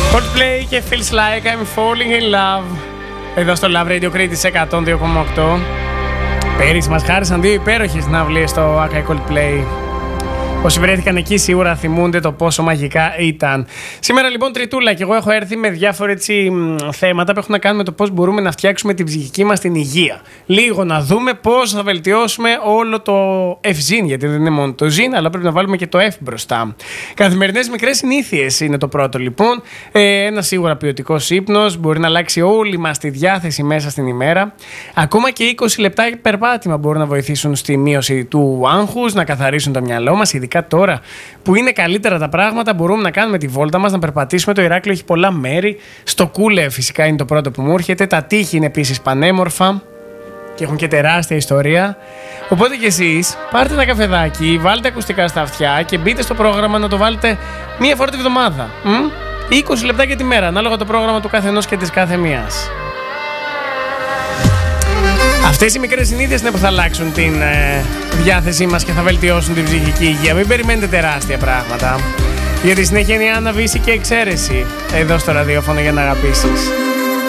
Coldplay και Feels Like I'm Falling in Love. Εδώ στο Love Radio Crete 102,8. Πέρυσι μας χάρισαν δύο υπέροχες συναυλίες στο Akai Coldplay. Όσοι βρέθηκαν εκεί σίγουρα θυμούνται το πόσο μαγικά ήταν. Σήμερα λοιπόν Τριτούλα και εγώ έχω έρθει με διάφορα θέματα που έχουν να κάνουν με το πώς μπορούμε να φτιάξουμε την ψυχική μας την υγεία. Λίγο να δούμε πώς θα βελτιώσουμε όλο το F-Zin, γιατί δεν είναι μόνο το Zin, αλλά πρέπει να βάλουμε και το F μπροστά. Καθημερινές μικρές συνήθειες είναι το πρώτο λοιπόν. Ένα σίγουρα ποιοτικός ύπνος, μπορεί να αλλάξει όλη μας τη διάθεση μέσα στην ημέρα. Ακόμα και 20 λεπτά περπάτημα μπορούν να βοηθήσουν στη μείωση του άγχους, να καθαρίσουν το μυαλό μας. Ειδικά τώρα που είναι καλύτερα τα πράγματα, μπορούμε να κάνουμε τη βόλτα μας, να περπατήσουμε. Το Ηράκλειο έχει πολλά μέρη. Στο Κούλε φυσικά είναι το πρώτο που μου έρχεται. Τα τείχη είναι επίσης πανέμορφα και έχουν και τεράστια ιστορία. Οπότε και εσείς πάρτε ένα καφεδάκι, βάλτε ακουστικά στα αυτιά και μπείτε στο πρόγραμμα να το βάλετε μία φορά τη βδομάδα. 20 λεπτά για τη μέρα, ανάλογα το πρόγραμμα του καθενός και της κάθε μίας. Αυτές οι μικρές συνήθειες είναι που θα αλλάξουν την διάθεσή μας και θα βελτιώσουν την ψυχική υγεία. Μην περιμένετε τεράστια πράγματα. Γιατί συνέχεια είναι η Άννα Βύση και εξαίρεση εδώ στο ραδιόφωνο για να αγαπήσεις.